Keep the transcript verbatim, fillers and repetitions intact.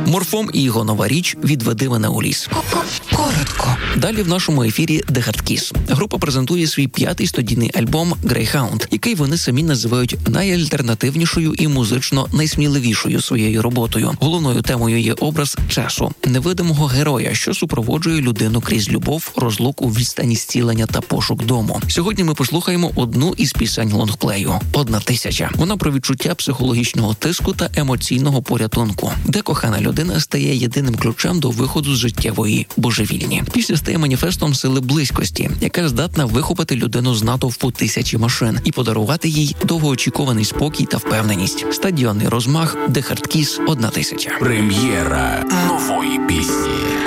Морфом і його нова річ «Відведи мене у ліс». Коротко. Далі в нашому ефірі The Hard Kiss. Група презентує свій п'ятий студійний альбом «Greyhound», який вони самі називають найальтернативнішою і музично найсміливішою своєю роботою. Головною темою є образ часу, невидимого героя, що супроводжує людину крізь любов, розлуку, відстані зцілення та пошук дому. Сьогодні ми послухаємо одну із пісень лонгплею «Одна тисяча». Вона про відчуття психологічного тиску та емоційного порятунку, де кохана людина стає єдиним ключем до виходу з життєвої божевільні. Пісня стає маніфестом сили близькості, яка здатна вихопити людину з натовпу тисячі машин і подарувати їй довгоочікуваний спокій та впевненість. Стадіонний розмах, The Hard Kiss, «Одна тисяча». Прем'єра нової пісні.